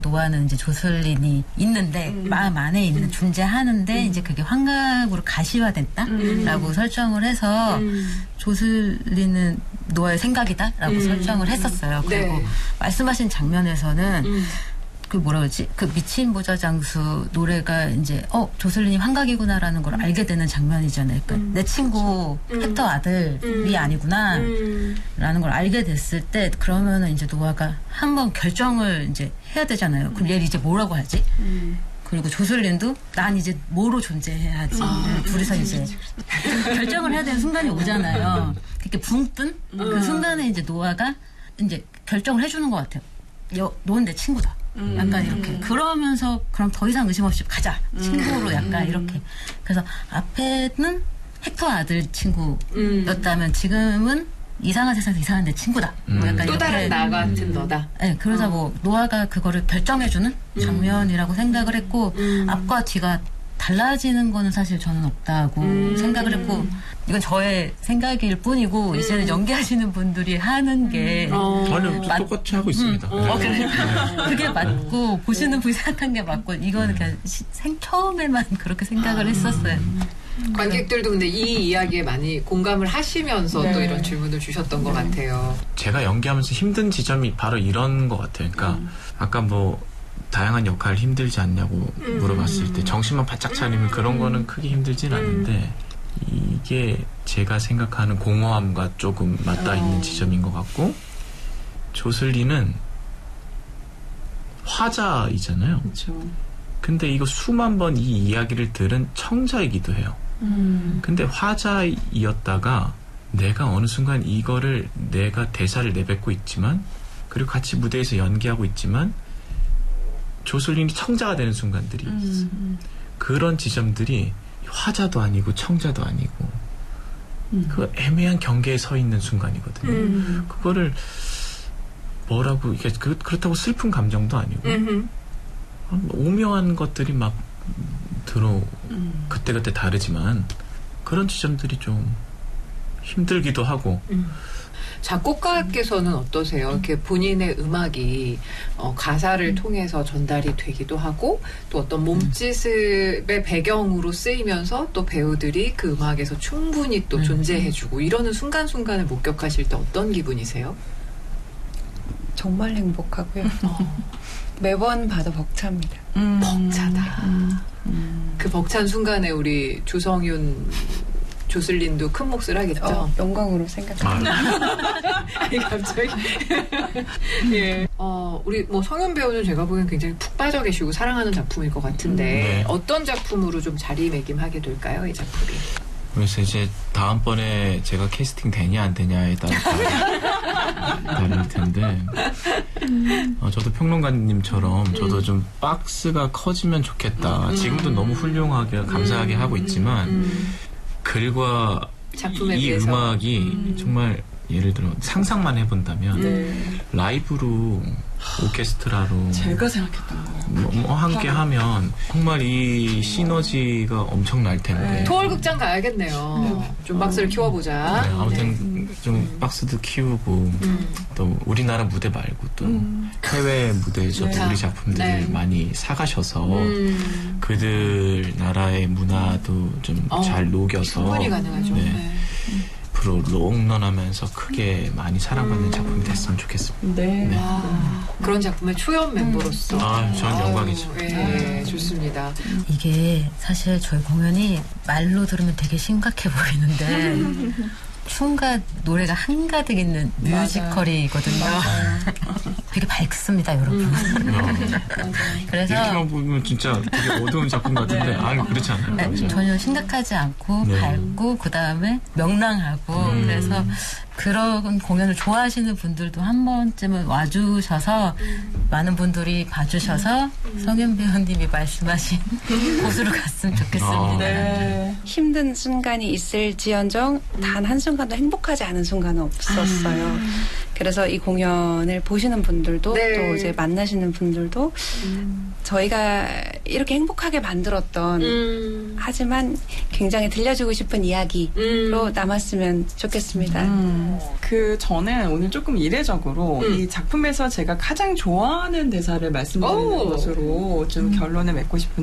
노아는 이제 조슬린이 있는데 마음 안에 있는 존재하는데 이제 그게 환각으로 가시화됐다라고 설정을 해서 조슬린은 노아의 생각이다라고 설정을 했었어요. 그리고 네. 말씀하신 장면에서는 그 뭐라 그러지? 그 미친 모자 장수 노래가 이제 조슬린이 환각이구나라는 걸 알게 되는 장면이잖아요. 그러니까 내 친구 헥터 아들이 아니구나 라는 걸 알게 됐을 때 그러면은 이제 노아가 한번 결정을 이제 해야 되잖아요. 그럼 얘를 이제 뭐라고 하지? 그리고 조슬린도 난 이제 뭐로 존재해야지. 둘이서 이제 결정을 해야 되는 순간이 오잖아요. 그렇게 붕 뜬 그 순간에 이제 노아가 이제 결정을 해주는 것 같아요. 넌 내 친구다. 약간 이렇게 그러면서 그럼 더 이상 의심 없이 가자 친구로 약간 이렇게 그래서 앞에는 헥터 아들 친구였다면 지금은 이상한 세상에서 이상한 내 친구다 뭐 약간 또 다른 이렇게. 나 같은 너다. 네, 그래서 뭐 노아가 그거를 결정해주는 장면이라고 생각을 했고 앞과 뒤가 달라지는 거는 사실 저는 없다고 생각을 했고 이건 저의 생각일 뿐이고 이제는 연기하시는 분들이 하는 게 아니요, 똑같이 하고 있습니다. 그게 맞고 보시는 분이 생각한 게 맞고 이거는 그냥 처음에만 그렇게 생각을 했었어요. 관객들도 근데 이 이야기에 많이 공감을 하시면서 또 이런 질문을 주셨던 것 같아요. 제가 연기하면서 힘든 지점이 바로 이런 것 같아요. 그러니까 아까 뭐 다양한 역할 힘들지 않냐고 물어봤을 때 정신만 바짝 차리면 그런 거는 크게 힘들진 않은데 이게 제가 생각하는 공허함과 조금 맞닿아 있는 지점인 것 같고 조슬리는 화자이잖아요. 그렇죠. 근데 이거 수만 번 이 이야기를 들은 청자이기도 해요. 근데 화자이었다가 내가 어느 순간 이거를 내가 대사를 내뱉고 있지만 그리고 같이 무대에서 연기하고 있지만 조슬린이 청자가 되는 순간들이 있어요. 그런 지점들이 화자도 아니고 청자도 아니고 그 애매한 경계에 서 있는 순간이거든요. 그거를 뭐라고 이게 그렇다고 슬픈 감정도 아니고 오묘한 것들이 막 그때그때 다르지만 그런 지점들이 좀 힘들기도 하고 작곡가께서는 어떠세요? 이렇게 본인의 음악이 가사를 통해서 전달이 되기도 하고 또 어떤 몸짓의 배경으로 쓰이면서 또 배우들이 그 음악에서 충분히 또 존재해주고 이러는 순간순간을 목격하실 때 어떤 기분이세요? 정말 행복하고요. 매번 봐도 벅찹니다. 벅차다. 그 벅찬 순간에 우리 조성윤 조슬린도 큰 몫을 하겠죠. 영광으로 생각합니다. 아니 갑자기. 예. 우리 뭐 성윤 배우는 제가 보기엔 굉장히 푹 빠져 계시고 사랑하는 작품일 것 같은데 네. 어떤 작품으로 좀 자리매김하게 될까요, 이 작품이? 그래서 이제 다음번에 제가 캐스팅 되냐 안 되냐에 따라 다를 텐데 저도 평론가님처럼 저도 좀 박스가 커지면 좋겠다. 지금도 너무 훌륭하게 감사하게 하고 있지만 글과 작품에 이 비해서. 음악이 정말 예를 들어 상상만 해본다면 라이브로 오케스트라로 제가 생각했던 거예요. 뭐 함께 하면 정말 이 시너지가 엄청날 텐데 토월극장 가야겠네요. 좀 박스를 키워보자. 네, 아무튼 좀 박스도 키우고 또 우리나라 무대 말고 또 해외 무대에서도 우리 작품들을 많이 사가셔서 그들 나라의 문화도 좀 잘 녹여서 충분히 가능하죠. 네. 앞으로 롱런하면서 크게 많이 사랑받는 작품이 됐으면 좋겠습니다. 네. 그런 작품의 초연 멤버로서 전 영광이죠. 네, 좋습니다. 이게 사실 저희 공연이 말로 들으면 되게 심각해 보이는데 춤과 노래가 한가득 있는 뮤지컬이거든요. 되게 밝습니다, 여러분. 그래서 이렇게만 보면 진짜 되게 어두운 작품 같은데 아니 그렇지 않아요. 네, 전혀 심각하지 않고 밝고 그 다음에 명랑하고 그래서 그런 공연을 좋아하시는 분들도 한 번쯤은 와주셔서 많은 분들이 봐주셔서 성윤 배우님이 말씀하신 곳으로 갔으면 좋겠습니다. 네. 힘든 순간이 있을지언정 단 한순간도 행복하지 않은 순간은 없었어요. 그래서 이 공연을 보시는 분들도 네. 또 이제 만나시는 분들도 저희가 이렇게 행복하게 만들었던 하지만 굉장히 들려주고 싶은 이야기로 남았으면 좋겠습니다. 그 저는 오늘 조금 이례적으로 이 작품에서 제가 가장 좋아하는 대사를 말씀드리는 오. 것으로 좀 결론을 맺고 싶은데